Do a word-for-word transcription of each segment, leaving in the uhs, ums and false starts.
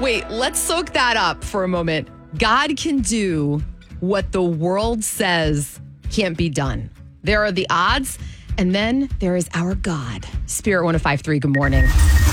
Wait, let's soak that up for a moment. God can do what the world says can't be done. There are the odds, and then there is our God. Spirit one oh five point three, good morning.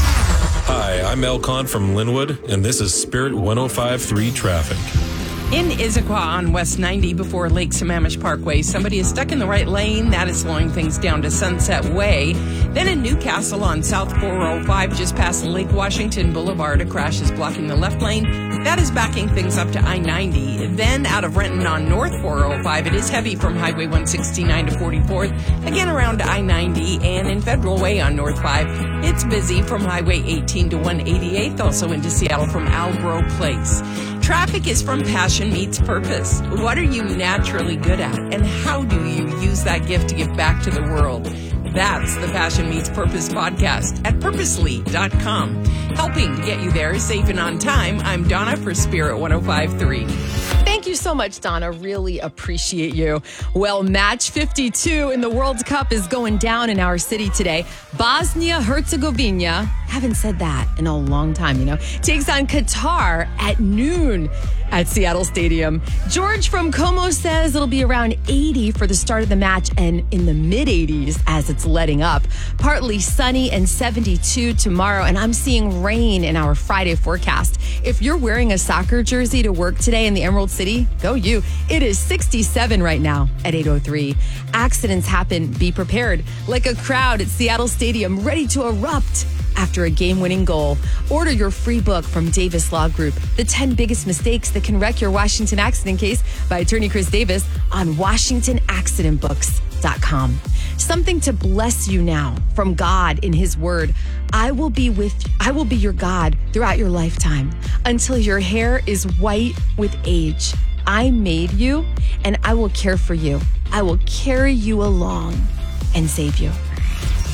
Hi, I'm Elcon from Linwood, and this is Spirit one oh five point three Traffic. In Issaquah on West ninety before Lake Sammamish Parkway, somebody is stuck in the right lane. That is slowing things down to Sunset Way. Then in Newcastle on South four oh five, just past Lake Washington Boulevard, a crash is blocking the left lane. That is backing things up to I ninety. Then out of Renton on North four oh five, it is heavy from Highway one sixty-nine to forty-fourth, again around I ninety. And in Federal Way on North five, it's busy from Highway eighteen to one eighty-eighth, also into Seattle from Algro Place. Traffic is from Passion Meets Purpose. What are you naturally good at, and how do you use that gift to give back to the world? That's the Passion Meets Purpose podcast at purposely dot com. Helping to get you there safe and on time, I'm Donna for Spirit one oh five point three. Thank you so much, Donna. Really appreciate you. Well, match fifty-two in the World Cup is going down in our city today. Bosnia-Herzegovina, haven't said that in a long time, you know, takes on Qatar at noon at Seattle Stadium. George from Como says it'll be around eighty for the start of the match and in the mid eighties as it's letting up. Partly sunny and seventy-two tomorrow, and I'm seeing rain in our Friday forecast. If you're wearing a soccer jersey to work today in the Emerald City, go you. It is sixty-seven right now at eight oh three. Accidents happen. Be prepared. Like a crowd at Seattle Stadium ready to erupt after a game-winning goal. Order your free book from Davis Law Group, The ten Biggest Mistakes That Can Wreck Your Washington Accident Case by attorney Chris Davis on washington accident books dot com. Something to bless you now from God in his word. I will be with I will be your God throughout your lifetime until your hair is white with age. I made you and I will care for you. I will carry you along and save you.